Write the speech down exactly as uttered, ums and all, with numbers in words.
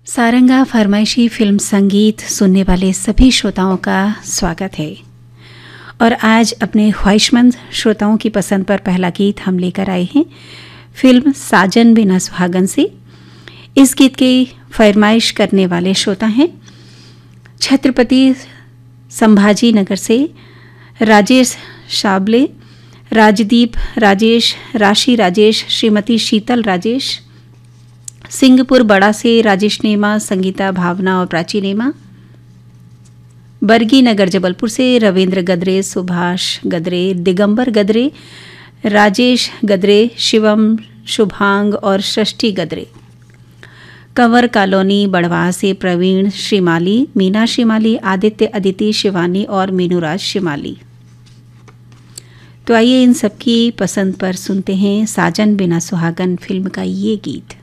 Saranga फरमाइशी film संगीत सुनने वाले सभी श्रोताओं का स्वागत है। और आज अपने ख्वाहिशमंद श्रोताओं की पसंद पर पहला गीत हम लेकर आए हैं फिल्म साजन बिना सुहागन से। इस गीत की फरमाइश करने वाले श्रोता हैं छत्रपति संभाजी नगर से राजेश शाबले, राजदीप राजेश, राशि राजेश, श्रीमती शीतल राजेश, सिंहपुर बड़ा से राजेश नेमा, संगीता भावना और प्राची नेमा, बरगी नगर जबलपुर से रविंद्र गदरे, सुभाष गदरे, दिगंबर गदरे, राजेश गदरे, शिवम शुभांग और षष्ठी गदरे, कंवर कॉलोनी बड़वा से प्रवीण श्रीमाली, मीना श्रीमाली, आदित्य अदिति, शिवानी और मीनूराज श्रीमाली। तो आइए इन सबकी पसंद पर सुनते हैं साजन बिना सुहागन फिल्म का ये गीत।